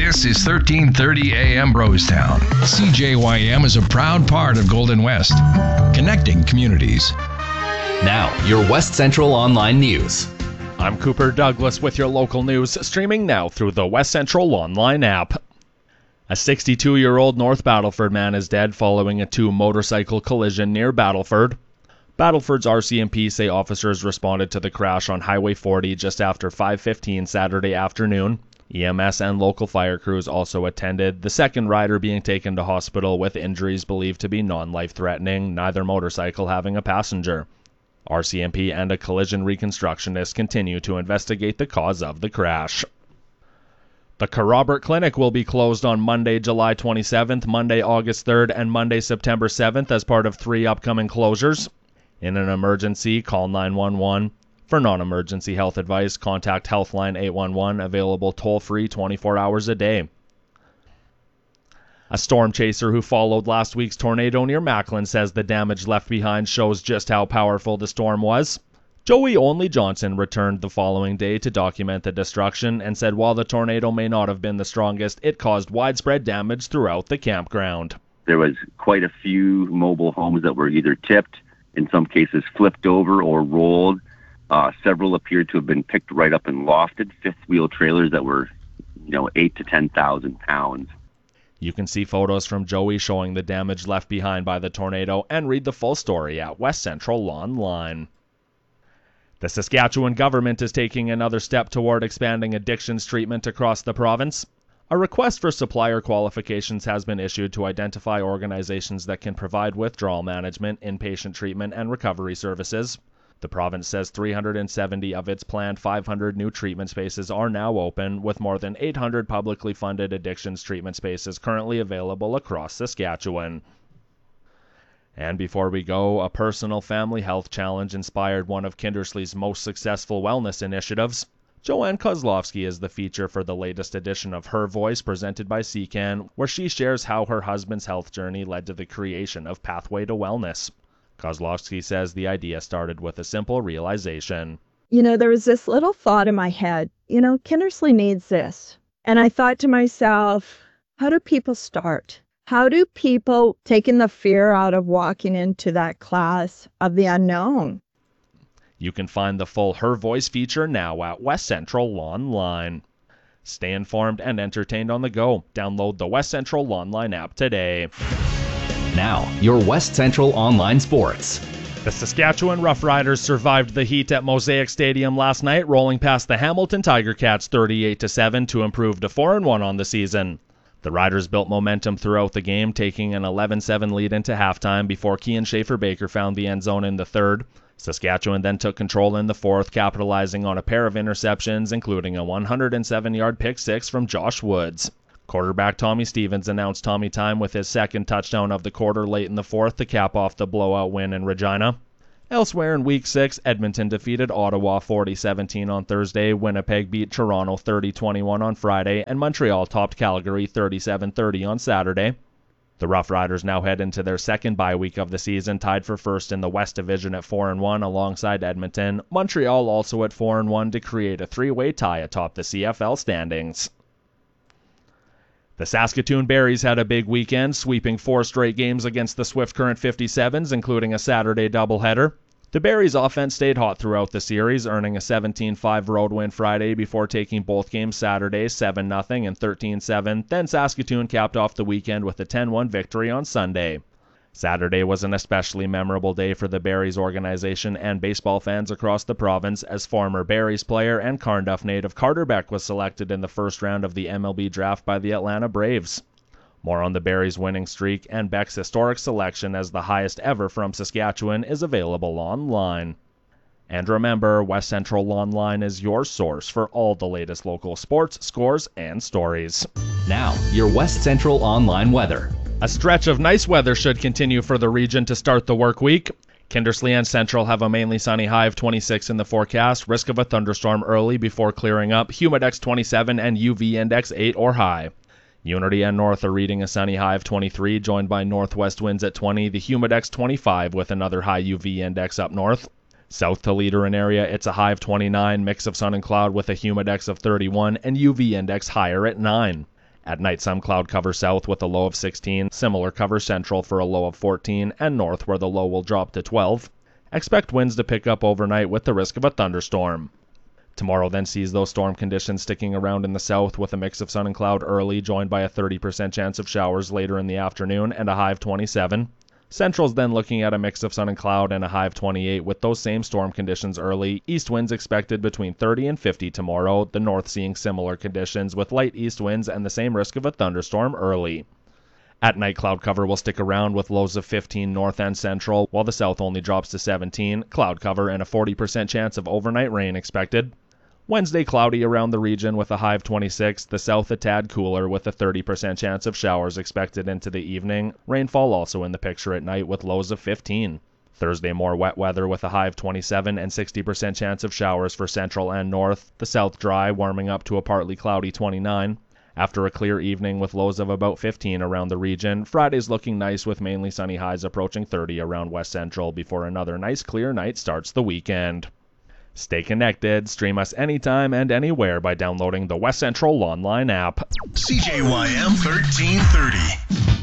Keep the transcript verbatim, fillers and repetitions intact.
This is thirteen thirty A M Brostown. C J Y M is a proud part of Golden West, connecting communities. Now, your West Central Online News. I'm Cooper Douglas with your local news, streaming now through the West Central Online app. A sixty-two-year-old North Battleford man is dead following a two-motorcycle collision near Battleford. Battleford's R C M P say officers responded to the crash on Highway forty just after five fifteen Saturday afternoon. E M S and local fire crews also attended, the second rider being taken to hospital with injuries believed to be non-life-threatening, neither motorcycle having a passenger. R C M P and a collision reconstructionist continue to investigate the cause of the crash. The Kerrobert Clinic will be closed on Monday, July twenty-seventh, Monday, August third, and Monday, September seventh as part of three upcoming closures. In an emergency, call nine one one. For non-emergency health advice, contact Healthline eight one one, available toll-free twenty-four hours a day. A storm chaser who followed last week's tornado near Macklin says the damage left behind shows just how powerful the storm was. Joey Only Johnson returned the following day to document the destruction and said while the tornado may not have been the strongest, it caused widespread damage throughout the campground. There was quite a few mobile homes that were either tipped, in some cases flipped over or rolled. Uh, several appeared to have been picked right up and lofted, fifth-wheel trailers that were, you know, eight to ten thousand pounds. You can see photos from Joey showing the damage left behind by the tornado and read the full story at West Central Online. The Saskatchewan government is taking another step toward expanding addictions treatment across the province. A request for supplier qualifications has been issued to identify organizations that can provide withdrawal management, inpatient treatment, and recovery services. The province says three hundred seventy of its planned five hundred new treatment spaces are now open, with more than eight hundred publicly funded addictions treatment spaces currently available across Saskatchewan. And before we go, a personal family health challenge inspired one of Kindersley's most successful wellness initiatives. Joanne Kozlowski is the feature for the latest edition of Her Voice, presented by C C A N, where she shares how her husband's health journey led to the creation of Pathway to Wellness. Kozlowski says the idea started with a simple realization. You know, there was this little thought in my head, you know, Kindersley needs this. And I thought to myself, how do people start? How do people taking the fear out of walking into that class of the unknown? You can find the full Her Voice feature now at West Central Online. Stay informed and entertained on the go. Download the West Central Online app today. Now, your West Central Online Sports. The Saskatchewan Roughriders survived the heat at Mosaic Stadium last night, rolling past the Hamilton Tiger Cats thirty-eight to seven to improve to four and one on the season. The Riders built momentum throughout the game, taking an eleven seven lead into halftime before Kian Schaefer-Baker found the end zone in the third. Saskatchewan then took control in the fourth, capitalizing on a pair of interceptions, including a one hundred seven-yard pick six from Josh Woods. Quarterback Tommy Stevens announced Tommy time with his second touchdown of the quarter late in the fourth to cap off the blowout win in Regina. Elsewhere in Week six, Edmonton defeated Ottawa forty seventeen on Thursday, Winnipeg beat Toronto thirty twenty-one on Friday, and Montreal topped Calgary thirty-seven thirty on Saturday. The Rough Riders now head into their second bye week of the season, tied for first in the West Division at four and one alongside Edmonton. Montreal also at four and one to create a three-way tie atop the C F L standings. The Saskatoon Berries had a big weekend, sweeping four straight games against the Swift Current fifty-sevens, including a Saturday doubleheader. The Berries' offense stayed hot throughout the series, earning a seventeen five road win Friday before taking both games Saturday seven nothing and thirteen seven. Then Saskatoon capped off the weekend with a ten one victory on Sunday. Saturday was an especially memorable day for the Berries organization and baseball fans across the province, as former Berries player and Carnduff native Carter Beck was selected in the first round of the M L B draft by the Atlanta Braves. More on the Berries' winning streak and Beck's historic selection as the highest ever from Saskatchewan is available online. And remember, West Central Online is your source for all the latest local sports, scores, and stories. Now, your West Central Online weather. A stretch of nice weather should continue for the region to start the work week. Kindersley and Central have a mainly sunny high of twenty-six in the forecast, risk of a thunderstorm early before clearing up, Humidex twenty-seven and U V index eight or high. Unity and North are reading a sunny high of twenty-three, joined by northwest winds at twenty, the Humidex twenty-five with another high U V index up north. South to Leader and area, it's a high of twenty-nine, mix of sun and cloud with a Humidex of thirty-one and U V index higher at nine. At night, some cloud cover south with a low of sixteen, similar cover central for a low of fourteen, and north where the low will drop to twelve. Expect winds to pick up overnight with the risk of a thunderstorm. Tomorrow then sees those storm conditions sticking around in the south with a mix of sun and cloud early, joined by a thirty percent chance of showers later in the afternoon and a high of twenty-seven. Central's then looking at a mix of sun and cloud and a high of twenty-eight with those same storm conditions early. East winds expected between thirty and fifty tomorrow, the north seeing similar conditions with light east winds and the same risk of a thunderstorm early. At night, cloud cover will stick around with lows of fifteen north and central, while the south only drops to seventeen, cloud cover and a forty percent chance of overnight rain expected. Wednesday, cloudy around the region with a high of twenty-six, the south a tad cooler with a thirty percent chance of showers expected into the evening. Rainfall also in the picture at night with lows of fifteen. Thursday, more wet weather with a high of twenty-seven and sixty percent chance of showers for central and north. The south dry, warming up to a partly cloudy twenty-nine. After a clear evening with lows of about fifteen around the region, Friday's looking nice with mainly sunny highs approaching thirty around west central before another nice clear night starts the weekend. Stay connected. Stream us anytime and anywhere by downloading the West Central Online app. C J Y M thirteen thirty.